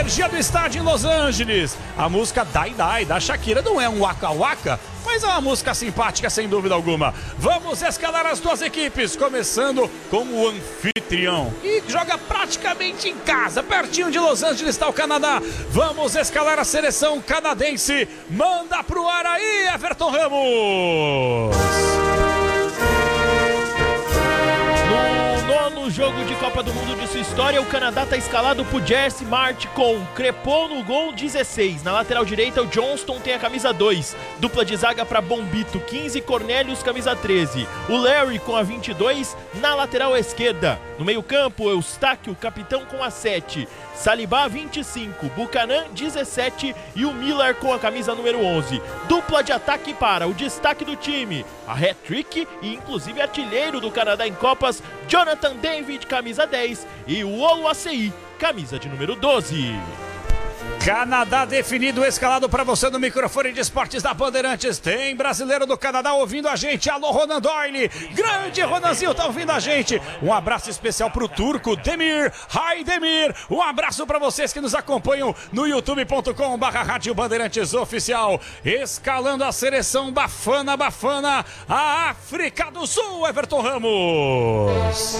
energia do estádio em Los Angeles. A música Die Die da Shakira não é um waka waka, mas é uma música simpática sem dúvida alguma. Vamos escalar as duas equipes, começando com o anfitrião, que joga praticamente em casa, pertinho de Los Angeles está o Canadá. Vamos escalar a seleção canadense. Manda pro ar aí, Everton Ramos. No jogo de Copa do Mundo de sua história, o Canadá está escalado por Jesse March com Crepon no gol 16. Na lateral direita, o Johnston tem a camisa 2. Dupla de zaga para Bombito 15, Cornelius camisa 13. O Larry com a 22 na lateral esquerda. No meio campo, Eustáquio, capitão com a 7. Saliba 25, Buchanan 17 e o Miller com a camisa número 11. Dupla de ataque para o destaque do time, a hat-trick e inclusive artilheiro do Canadá em Copas, Jonathan David, camisa 10, e o Oluwaseyi, camisa de número 12. Canadá definido, escalado para você no microfone de esportes da Bandeirantes. Tem brasileiro do Canadá ouvindo a gente. Alô, Ronan Doyle. Grande Ronanzinho tá ouvindo a gente. Um abraço especial pro turco Demir. Hi, Demir. Um abraço para vocês que nos acompanham no youtube.com/Rádio Bandeirantes Oficial. Escalando a seleção Bafana, a África do Sul, Everton Ramos.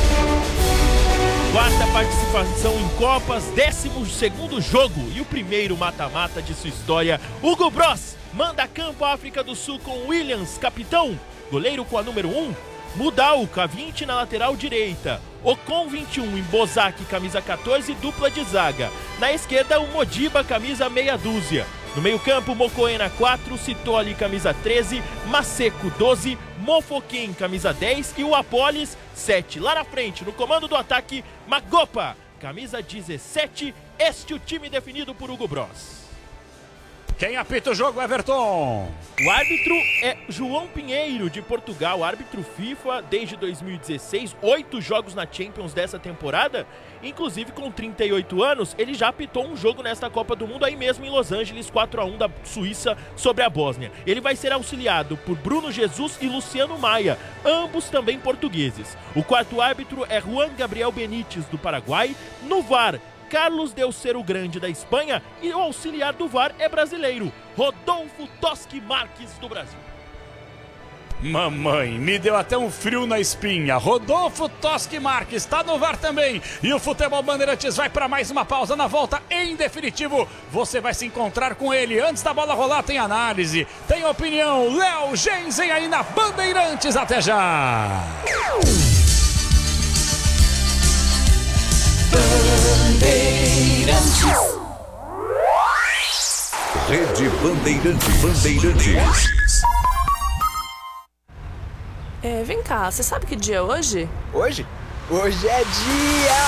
Quarta participação em Copas, 12º jogo e o primeiro mata-mata de sua história. Hugo Bross manda a campo a África do Sul com Williams, capitão. Goleiro com a número 1, Mudau, com a 20 na lateral direita. Ocon 21 em Bozak, camisa 14, dupla de zaga. Na esquerda, o Modiba, camisa meia dúzia. No meio campo, Mokoena 4, Sitoli, camisa 13, Maseko 12, Mofoquim, camisa 10 e o Apolis 7. Lá na frente, no comando do ataque, Magopa, camisa 17. Este o time definido por Hugo Bross. Quem apita o jogo, Everton? O árbitro é João Pinheiro, de Portugal, árbitro FIFA desde 2016, 8 jogos na Champions dessa temporada, inclusive com 38 anos, ele já apitou um jogo nesta Copa do Mundo aí mesmo em Los Angeles, 4-1 da Suíça sobre a Bósnia. Ele vai ser auxiliado por Bruno Jesus e Luciano Maia, ambos também portugueses. O quarto árbitro é Juan Gabriel Benítez, do Paraguai. No VAR, Carlos Delcero Grande, da Espanha, e o auxiliar do VAR é brasileiro, Rodolfo Toschi Marques, do Brasil. Mamãe, me deu até um frio na espinha. Rodolfo Toschi Marques está no VAR também. E o Futebol Bandeirantes vai para mais uma pausa. Na volta, em definitivo, você vai se encontrar com ele. Antes da bola rolar, tem análise, tem opinião. Léo Genzen aí na Bandeirantes. Até já! Bandeirantes. Rede Bandeirantes. Vem cá, você sabe que dia é hoje? Hoje? Hoje é dia